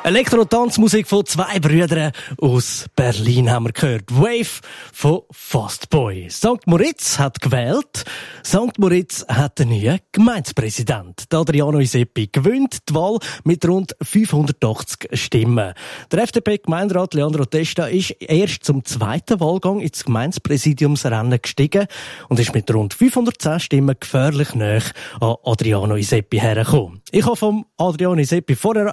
Elektro-Tanzmusik von zwei Brüdern aus Berlin haben wir gehört. Wave von Fastboy. St. Moritz hat gewählt. St. Moritz hat einen neuen Gemeindepräsident. Adriano Iseppi gewinnt die Wahl mit rund 580 Stimmen. Der FDP-Gemeinderat Leandro Testa ist erst zum zweiten Wahlgang ins Gemeindepräsidiumsrennen gestiegen und ist mit rund 510 Stimmen gefährlich nahe an Adriano Iseppi hergekommen. Ich habe am Adriano Iseppi vorher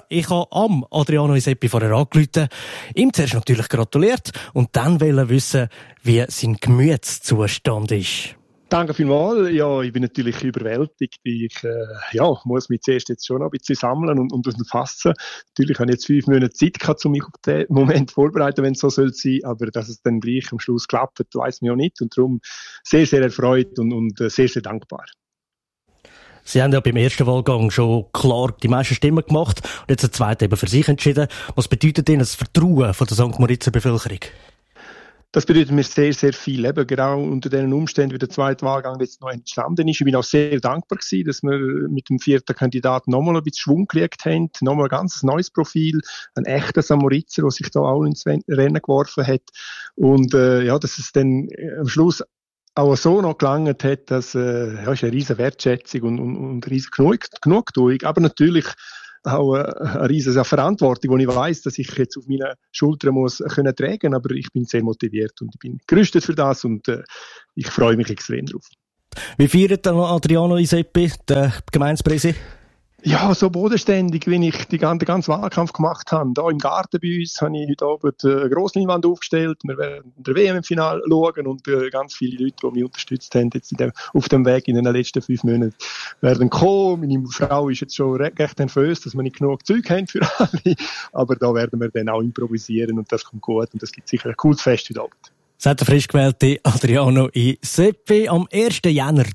angerufen, ihm zuerst natürlich gratuliert und dann wollen wissen, wie sein Gemütszustand ist. Danke vielmals. Ja, ich bin natürlich überwältigt. Ich muss mich zuerst jetzt schon ein bisschen sammeln und fassen. Natürlich habe ich jetzt 5 Monate Zeit gehabt, um mich auf den Moment vorzubereiten, wenn es so soll sein. Aber dass es dann gleich am Schluss klappt, weiss man ja nicht. Und darum sehr, sehr erfreut und sehr, sehr dankbar. Sie haben ja beim ersten Wahlgang schon klar die meisten Stimmen gemacht und jetzt den zweiten eben für sich entschieden. Was bedeutet Ihnen das Vertrauen von der St. Moritzer Bevölkerung? Das bedeutet mir sehr, sehr viel. Eben genau unter den Umständen, wie der zweite Wahlgang jetzt noch entstanden ist. Ich bin auch sehr dankbar gewesen, dass wir mit dem vierten Kandidaten nochmal ein bisschen Schwung gelegt haben. Nochmal ein ganz neues Profil. Ein echter Samoritzer, der sich da auch ins Rennen geworfen hat. Und dass es dann am Schluss auch so noch gelangt hat, das ist eine riesige Wertschätzung und riesige Genugtuung. Aber natürlich auch eine riesige Verantwortung, die ich weiss, dass ich jetzt auf meinen Schultern muss können tragen. Aber ich bin sehr motiviert und ich bin gerüstet für das und ich freue mich extrem drauf. Wie feiert dann Adriano Iseppi, der Gemeindepräsident? Ja, so bodenständig, wie ich den ganzen Wahlkampf gemacht habe. Da im Garten bei uns habe ich heute Abend eine Grossleinwand aufgestellt. Wir werden der WM-Finale schauen und ganz viele Leute, die mich unterstützt haben jetzt auf dem Weg in den letzten 5 Monaten, werden kommen. Meine Frau ist jetzt schon recht nervös, dass wir nicht genug Zeug haben für alle. Aber da werden wir dann auch improvisieren und das kommt gut und das gibt sicher ein cooles Fest heute Abend. Sagt der frisch gewählte Adriano Iseppi. Am 1. Jänner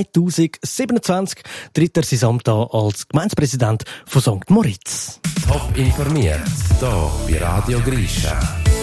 2027 tritt er sein Amt an als Gemeindepräsident von St. Moritz. Top informiert, hier bei Radio Grisha.